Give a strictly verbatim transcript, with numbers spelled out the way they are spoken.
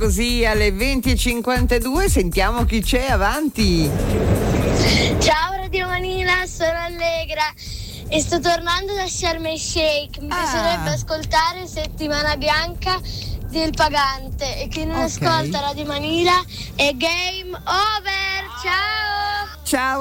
Così alle venti e cinquantadue sentiamo chi c'è avanti. Ciao Radio Manila, sono Allegra e sto tornando da Sharm el Sheikh. Mi Ah. piacerebbe ascoltare Settimana Bianca del Pagante, e chi non Ok. ascolta Radio Manila è game over. Ciao! Ciao